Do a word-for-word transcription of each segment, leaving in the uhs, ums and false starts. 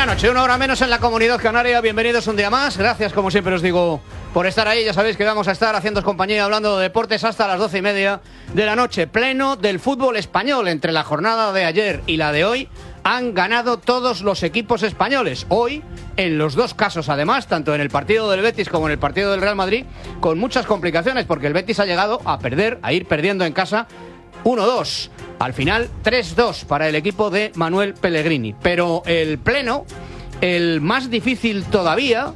noche, una hora menos en la Comunidad Canaria. Bienvenidos un día más. Gracias, como siempre os digo, por estar ahí. Ya sabéis que vamos a estar haciéndoos compañía hablando de deportes hasta las doce y media de la noche. Pleno del fútbol español. Entre la jornada de ayer y la de hoy han ganado todos los equipos españoles. Hoy, en los dos casos además, tanto en el partido del Betis como en el partido del Real Madrid, con muchas complicaciones, porque el Betis ha llegado a perder, a ir perdiendo en casa uno dos. Al final, tres dos para el equipo de Manuel Pellegrini. Pero el pleno, el más difícil todavía,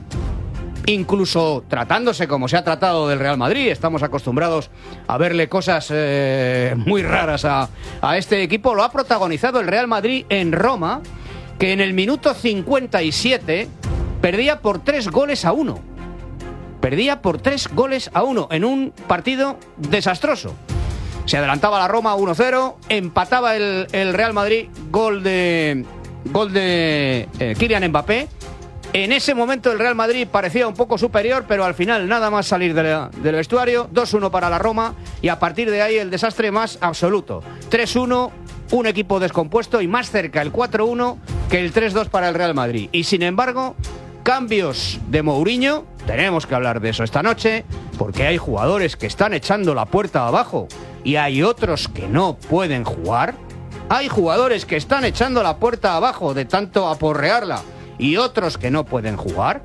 incluso tratándose como se ha tratado del Real Madrid, estamos acostumbrados a verle cosas eh, muy raras a, a este equipo, lo ha protagonizado el Real Madrid en Roma, que en el minuto cincuenta y siete perdía por tres goles a uno. Perdía por tres goles a uno en un partido desastroso. Se adelantaba la Roma uno cero, empataba el, el Real Madrid, gol de gol de eh, Kylian Mbappé. En ese momento el Real Madrid parecía un poco superior, pero al final nada más salir de la, del vestuario, dos uno para la Roma, y a partir de ahí el desastre más absoluto. tres uno, un equipo descompuesto y más cerca el cuatro uno que el tres dos para el Real Madrid. Y sin embargo, cambios de Mourinho, tenemos que hablar de eso esta noche, porque hay jugadores que están echando la puerta abajo y hay otros que no pueden jugar. Hay jugadores que están echando la puerta abajo de tanto aporrearla y otros que no pueden jugar.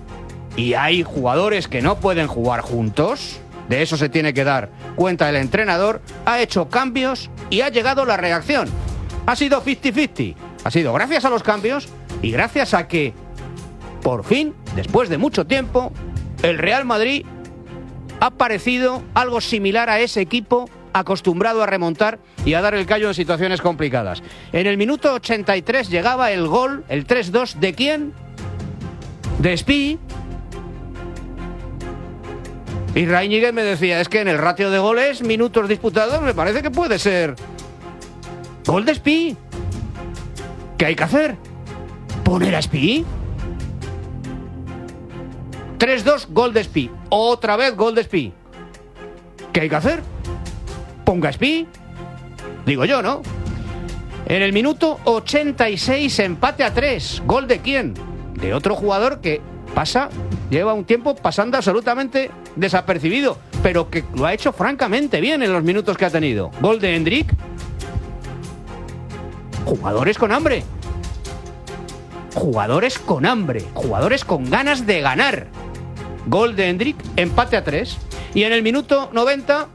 Y hay jugadores que no pueden jugar juntos. De eso se tiene que dar cuenta el entrenador. Ha hecho cambios y ha llegado la reacción. Ha sido cincuenta cincuenta. Ha sido gracias a los cambios y gracias a que, por fin, después de mucho tiempo, el Real Madrid ha parecido algo similar a ese equipo acostumbrado a remontar y a dar el callo en situaciones complicadas. En el minuto ochenta y tres llegaba el gol, el tres dos, ¿de quién? De Spi. Y Reiniger me decía, es que en el ratio de goles, minutos disputados, me parece que puede ser gol de Spi. ¿Qué hay que hacer? ¿Poner a Spi? tres dos, gol de Spi. Otra vez gol de Spi. ¿Qué hay que hacer? Ponga Spi. Digo yo, ¿no? En el minuto ochenta y seis, empate a tres. ¿Gol de quién? De otro jugador que pasa, lleva un tiempo pasando absolutamente desapercibido, pero que lo ha hecho francamente bien en los minutos que ha tenido. ¿Gol de Endrick? Jugadores con hambre. Jugadores con hambre. Jugadores con ganas de ganar. Gol de Endrick, empate a tres. Y en el minuto noventa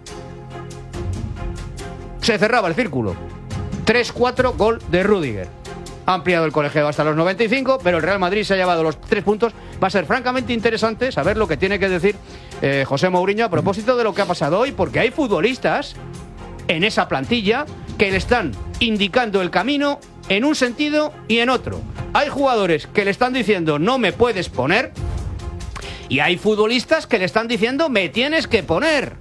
se cerraba el círculo. tres cuatro, gol de Rüdiger. Ha ampliado el colegiado hasta los noventa y cinco, pero el Real Madrid se ha llevado los tres puntos. Va a ser francamente interesante saber lo que tiene que decir eh, José Mourinho a propósito de lo que ha pasado hoy, porque hay futbolistas en esa plantilla que le están indicando el camino en un sentido y en otro. Hay jugadores que le están diciendo no me puedes poner, y hay futbolistas que le están diciendo me tienes que poner.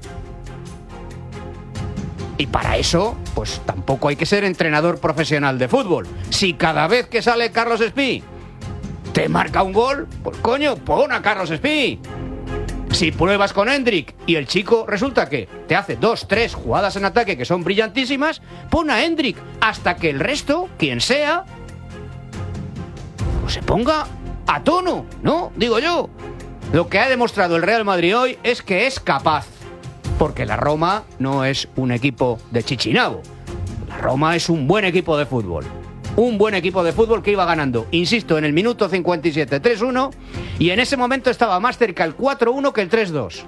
Y para eso, pues tampoco hay que ser entrenador profesional de fútbol. Si cada vez que sale Carlos Spi te marca un gol, pues coño, pon a Carlos Spi. Si pruebas con Endrick y el chico resulta que te hace dos, tres jugadas en ataque que son brillantísimas, pon a Endrick hasta que el resto, quien sea, pues se ponga a tono, ¿no? Digo yo. Lo que ha demostrado el Real Madrid hoy es que es capaz. Porque la Roma no es un equipo de Chichinabo. La Roma es un buen equipo de fútbol. Un buen equipo de fútbol que iba ganando, insisto, en el minuto cincuenta y siete, tres uno. Y en ese momento estaba más cerca el cuatro uno que el tres dos.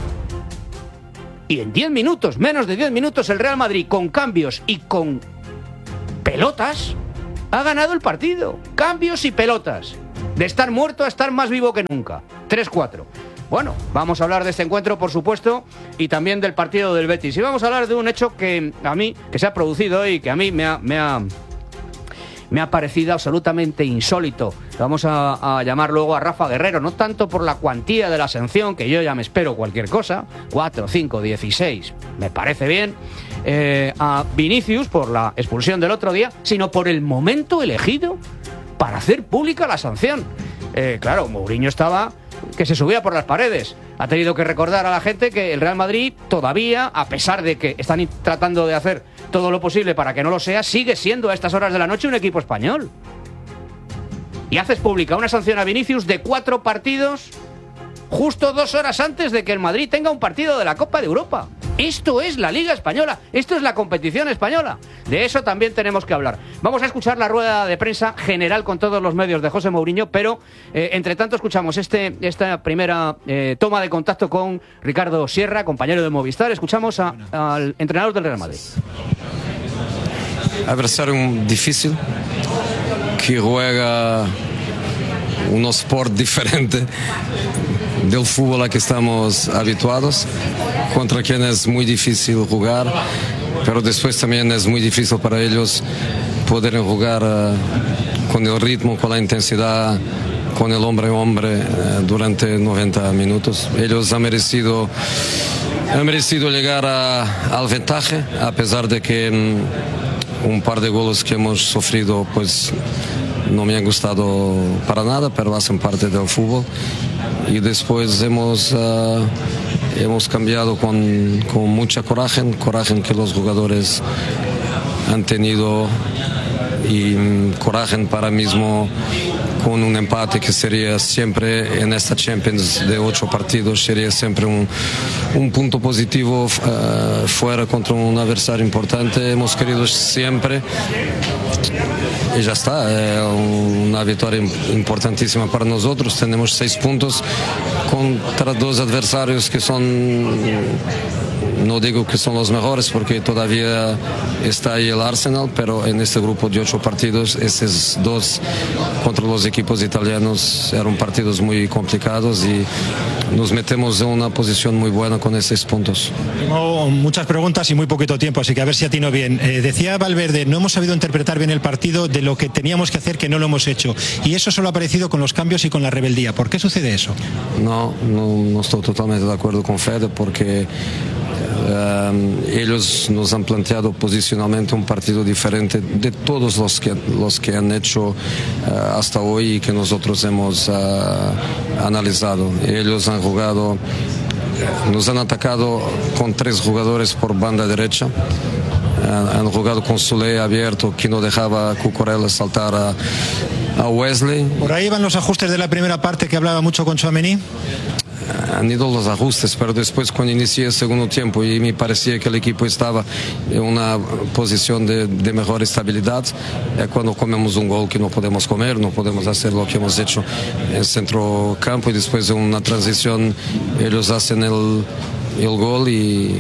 Y en diez minutos, menos de diez minutos, el Real Madrid, con cambios y con pelotas, ha ganado el partido. Cambios y pelotas. De estar muerto a estar más vivo que nunca. tres cuatro. Bueno, vamos a hablar de este encuentro, por supuesto, y también del partido del Betis. Y vamos a hablar de un hecho que a mí, que se ha producido hoy y que a mí me ha, me ha, me ha parecido absolutamente insólito. Vamos a, a llamar luego a Rafa Guerrero, no tanto por la cuantía de la sanción, que yo ya me espero cualquier cosa, cuatro, cinco, dieciséis, me parece bien, eh, a Vinicius por la expulsión del otro día, sino por el momento elegido para hacer pública la sanción. Eh, claro, Mourinho estaba que se subía por las paredes. Ha tenido que recordar a la gente que el Real Madrid todavía, a pesar de que están tratando de hacer todo lo posible para que no lo sea, sigue siendo a estas horas de la noche un equipo español. y haces pública una sanción a Vinicius de cuatro partidos justo dos horas antes de que el Madrid tenga un partido de la Copa de Europa. Esto es la Liga Española, esto es la competición española. De eso también tenemos que hablar. Vamos a escuchar la rueda de prensa general con todos los medios de José Mourinho, pero eh, entre tanto escuchamos este, esta primera eh, toma de contacto con Ricardo Sierra, compañero de Movistar. Escuchamos a, al entrenador del Real Madrid. Adversario difícil, que juega un sport diferente del fútbol a que estamos habituados, contra quien es muy difícil jugar, pero después también es muy difícil para ellos poder jugar uh, con el ritmo, con la intensidad, con el hombre a hombre uh, durante noventa minutos. Ellos han merecido, han merecido llegar a, al ventaje, a pesar de que um, un par de goles que hemos sufrido pues no me han gustado para nada, pero hacen parte del fútbol. Y después hemos, uh, hemos cambiado con, con mucha coraje, coraje que los jugadores han tenido y um, coraje para mismo con un empate que sería siempre en esta Champions de ocho partidos, sería siempre un, un punto positivo uh, fuera contra un adversario importante. Hemos querido siempre y ya está, es una victoria importantísima para nosotros. Tenemos seis puntos contra dos adversarios que son, no digo que son los mejores porque todavía está ahí el Arsenal, pero en este grupo de ocho partidos, esos dos contra los equipos italianos eran partidos muy complicados y nos metemos en una posición muy buena con esos puntos. Tengo muchas preguntas y muy poquito tiempo, así que a ver si atino bien. Eh, decía Valverde, no hemos sabido interpretar bien el partido, de lo que teníamos que hacer que no lo hemos hecho. Y eso solo ha aparecido con los cambios y con la rebeldía. ¿Por qué sucede eso? No, no, no estoy totalmente de acuerdo con Fede porque Uh, ellos nos han planteado posicionalmente un partido diferente de todos los que, los que han hecho uh, hasta hoy y que nosotros hemos uh, analizado. Ellos han jugado, nos han atacado con tres jugadores por banda derecha. Uh, han jugado con Soulé abierto, que no dejaba a Cucurella saltar a, a Wesley. ¿Por ahí van los ajustes de la primera parte que hablaba mucho con Tchouaméni? Han ido los ajustes, pero después cuando inicié el segundo tiempo y me parecía que el equipo estaba en una posición de, de mejor estabilidad, es cuando comemos un gol que no podemos comer, no podemos hacer lo que hemos hecho en centro campo y después de una transición ellos hacen el, el gol y,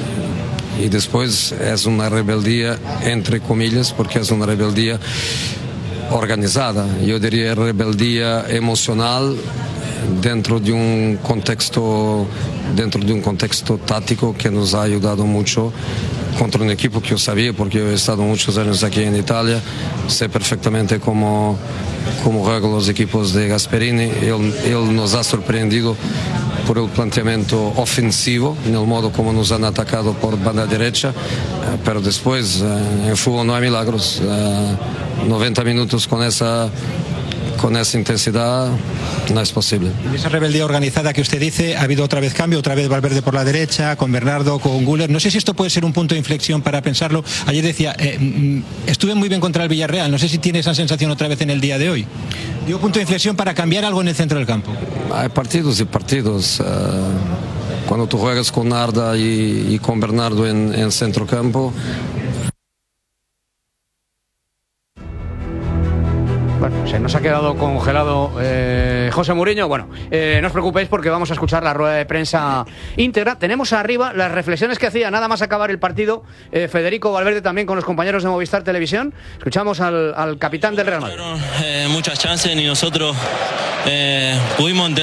y después es una rebeldía entre comillas porque es una rebeldía organizada, yo diría rebeldía emocional dentro de un contexto dentro de un contexto táctico que nos ha ayudado mucho contra un equipo que yo sabía porque yo he estado muchos años aquí en Italia, sé perfectamente cómo, cómo juegan los equipos de Gasperini. Él, él nos ha sorprendido por el planteamiento ofensivo, en el modo como nos han atacado por banda derecha, pero después en fútbol no hay milagros. noventa minutos con esa con esa intensidad no es posible. En esa rebeldía organizada que usted dice, ha habido otra vez cambio, otra vez Valverde por la derecha, con Bernardo, con Güler. No sé si esto puede ser un punto de inflexión para pensarlo. Ayer decía, eh, estuve muy bien contra el Villarreal, no sé si tiene esa sensación otra vez en el día de hoy. ¿Dio punto de inflexión para cambiar algo en el centro del campo? Hay partidos y partidos. Uh, cuando tú juegas con Arda y, y con Bernardo en, en centro campo, bueno, se nos ha quedado congelado eh, José Mourinho. Bueno, eh, no os preocupéis porque vamos a escuchar la rueda de prensa íntegra. Tenemos arriba las reflexiones que hacía nada más acabar el partido eh, Federico Valverde también con los compañeros de Movistar Televisión. Escuchamos al, al capitán del Real Madrid. Eh, muchas chances y nosotros eh, pudimos entender